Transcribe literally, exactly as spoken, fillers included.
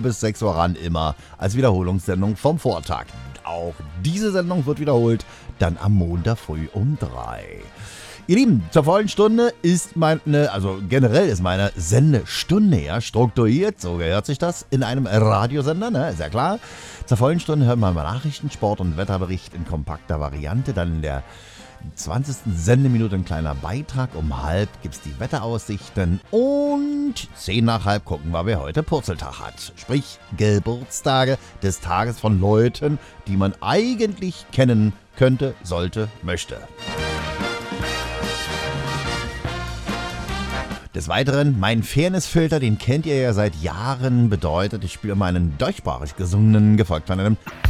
bis sechs Uhr ran, immer als Wiederholungssendung vom Vortag. Auch diese Sendung wird wiederholt, dann am Montag früh um drei. Ihr Lieben, zur vollen Stunde ist meine, also generell ist meine Sendestunde ja strukturiert, so gehört sich das, in einem Radiosender, ne, ist ja klar. Zur vollen Stunde hören wir mal Nachrichten, Sport und Wetterbericht in kompakter Variante, dann in der zwanzigsten Sendeminute ein kleiner Beitrag, um halb gibt's die Wetteraussichten und zehn nach halb gucken wir, wer heute Purzeltag hat. Sprich, Geburtstage des Tages von Leuten, die man eigentlich kennen könnte, sollte, möchte. Des Weiteren, mein Fairnessfilter, den kennt ihr ja seit Jahren, bedeutet, ich spiele meinen deutschsprachig gesungenen, gefolgt von einem